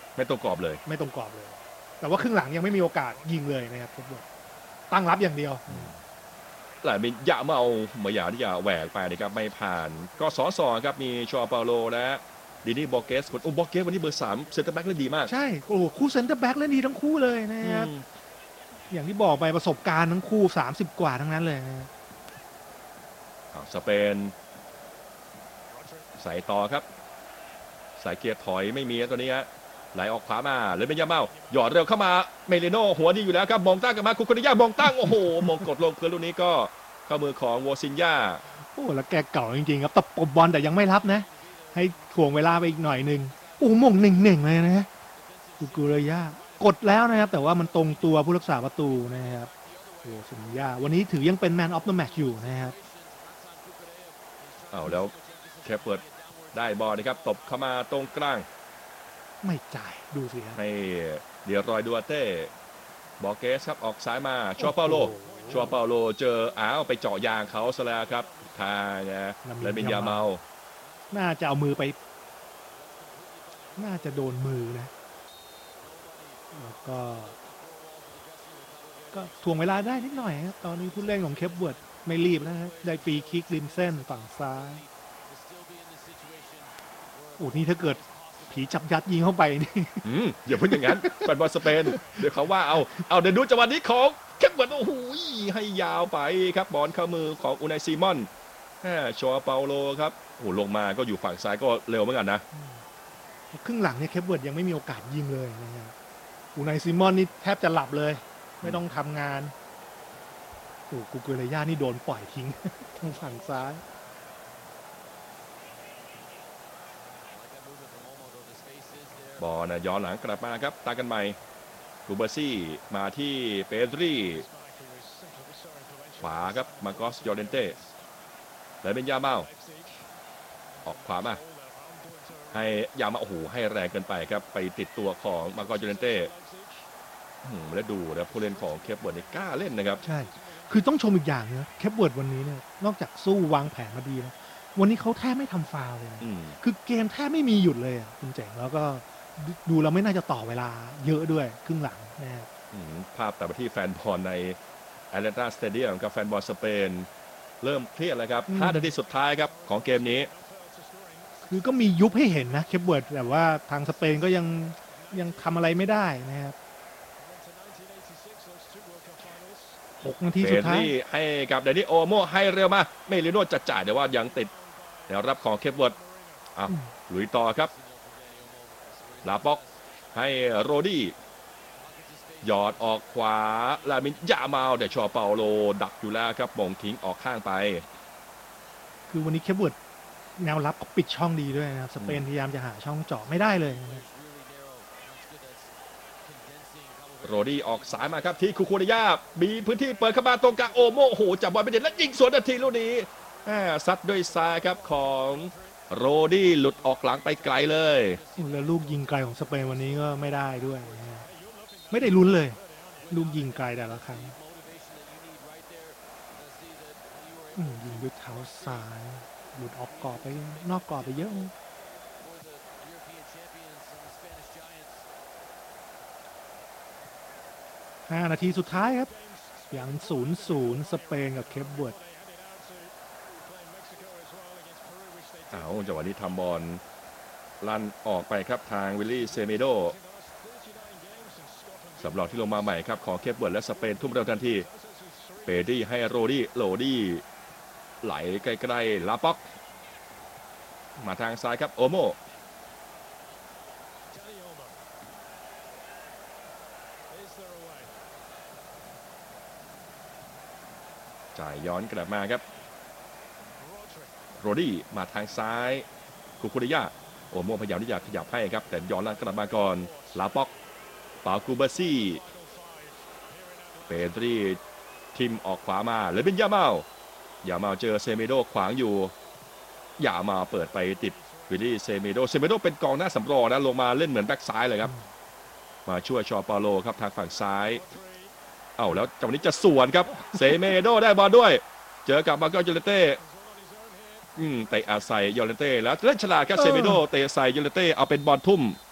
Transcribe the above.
ไม่ตรงกรอบเลยไม่ตรงกรอบเลย แต่ว่าครึ่งหลังยังไม่มีโอกาสยิงเลยนะครับทุกคนตั้งรับอย่างเดียวหลายเป็นยะเมาเหมือนอย่างที่จะแหวกไปนะครับไม่ผ่านก็2-2ครับมีชอเปาโลและดินี่บอเกสคนบอเกสวันนี้เบอร์3เซนเตอร์แบ็กเล่นดีมากใช่โอ้คู่เซนเตอร์แบ็กเล่นดีทั้งคู่เลยนะครับอย่างที่บอกไปประสบการณ์ทั้งคู่30 กว่าทั้งนั้นเลยนะสเปนใส่ต่อครับสายเกียร์ถอยไม่มีตัวนี้ฮะไหลออกขวามาเลยเป็นยาเมาหยอดเร็วเข้ามาเมลิโน่หัวดีอยู่แล้วครับมองตั้งกันมาคุคนิยามองตั้งโอ้โหมองกดลงพื้นลูกนี้ก็เข้ามือของวอซินยาโอ้แล้วแกเก่าจริงๆครับตะปบบอลแต่ยังไม่รับนะให้ถ่วงเวลาไปอีกหน่อยหนึ่งโอ้มง1-1เลยนะกุเรย่ากดแล้วนะครับแต่ว่ามันตรงตัวผู้รักษาประตูนะครับโอ้สัญญาวันนี้ถือยังเป็นแมนออฟเดอะแมตช์อยู่นะครับเอาแล้วแคปเปิดได้บอลนะครับตบเข้ามาตรงกลางไม่จ่ายดูสิครับให้เดียรอยดัวเต้บอเกสครับออกซ้ายมาชัวเปาโลเจอไปเจาะยางเขาซะแล้วครับทางและเป็นยาเมาน่าจะเอามือไปน่าจะโดนมือนะแล้วก็ทวงเวลาได้นิดหน่อยครับตอนนี้ผู้เล่นของเคปเวิร์ดไม่รีบนะครับได้ฟรีคิกริมเส้นฝั่งซ้ายโอ้นี่ถ้าเกิดผีจับยัดยิงเข้าไปนี่อย่าพูดอย่างนั้นแฟนบอลสเปนเดี๋ยวเขาว่าเอาเดี๋ยวดูจังหวะนี้ของเคปเวิร์ดโอ้โหให้ยาวไปครับบอลเข้ามือของอูไนซีมอนชัวเปาโลครับโอ้ลงมาก็อยู่ฝั่งซ้ายก็เร็วเหมือนกันนะครึ่งหลังเนี่ยเคปเวิร์ดยังไม่มีโอกาสยิงเลยนะครับอูไนซีมอนนี่แทบจะหลับเลยไม่ต้องทำงานโอ้กูเกเรย่านี่โดนปล่อยทิ้งทางฝั่งซ้ายบอลย้อนหลังกลับมาครับตากันใหม่กูเบอร์ซี่มาที่เปดรีขวาครับมาโกสยอร์เดนเต้แล้วเป็นยาเมาออกขวามาให้ยามาโอ้โหให้แรงเกินไปครับไปติดตัวของมาโกสยอร์เดนเต้แล้วดูนะผู้เล่นของเคปเวิร์ดนี่กล้าเล่นนะครับใช่คือต้องชมอีกอย่างนะเคปเวิร์ดวันนี้เนี่ยนอกจากสู้วางแผนมาดีนะวันนี้เขาแทบไม่ทำฟาวเลยนะคือเกมแทบไม่มีหยุดเลยคุณเจ๋งแล้วก็ดูเราไม่น่าจะต่อเวลาเยอะด้วยครึ่งหลังนะครับภาพแต่ที่แฟนบอลในแอตแลนตาสเตเดียมกับแฟนบอลสเปนเริ่มเครียดแล้วครับ5 นาทีสุดท้ายครับของเกมนี้คือก็มียุบให้เห็นนะเคปเวิร์ดแต่ว่าทางสเปนก็ยังทำอะไรไม่ได้นะครับ6 นาทีสุดท้ายให้กับเดนิโอโมให้เร็วมาเมลิโน่จะจ่ายแต่ว่ายังติดแนวรับของเคปเวิร์ดลุยต่อครับลาป็อกให้โรดี้หยอดออกขวาลามินยามาแต่ชอเปาโลดักอยู่แล้วครับมงทิ้งออกข้างไปคือวันนี้เคปเวิร์ดแนวรับก็ปิดช่องดีด้วยนะครับสเปนพยายามจะหาช่องเจาะไม่ได้เลยโรดี้ออกสายมาครับที่คูคูเนียมีพื้นที่เปิดเข้ามาตรงกลางโอโมโอ้โหจับบอลไปเด็ดและยิงสวนนาทีลูกนี้ซัดด้วยซ้ายครับของโรดี้หลุดออกหลังไปไกลเลยแล้วลูกยิงไกลของสเปนวันนี้ก็ไม่ได้ด้วยไม่ได้ลุ้นเลยลูกยิงไกลแต่ละครั้งยิงด้วยเท้าซ้ายหลุดออกกรอบไปนอกกรอบไปเยอะ5 นาทีสุดท้ายครับอย่าง 0-0 สเปนกับเคปเวิร์ดจังหวะนี้ทำบอลลั่นออกไปครับทางวิลลี่เซเมโดสำหรับที่ลงมาใหม่ครับของเคปเวิร์ดและสเปนทุ่มเร็วทันทีเปดี้ให้โรดี้ไหลใกล้ๆลาป็อกมาทางซ้ายครับโอโมจ่ายย้อนกลับมาครับโรดี้มาทางซ้ายคูคูเนียโอโมพยายามที่จะขยับให้ครับแต่ย้อนหลังกลับมาก่อนลาป็อกปากูเบอร์ซี่เปดรีทิมออกขวามาเลยเป็นยาเมาเจอเซเมโดขวางอยู่ยามาเปิดไปติดวิลลี่เซเมโดเป็นกองหน้าสำรองนะลงมาเล่นเหมือนแบ็กซ้ายเลยครับมาช่วยชอเปาโลครับทางฝั่งซ้ายแล้วจังหวะนี้จะสวนครับเซเมโดได้บอลด้วยเจอกับมาโกยอร์เต้เตะอาศัยยอร์เต้แล้วเล่นฉลาดครับเซเมโดเตะใส่ยอร์เต้เอาเป็นบอลทุ่ม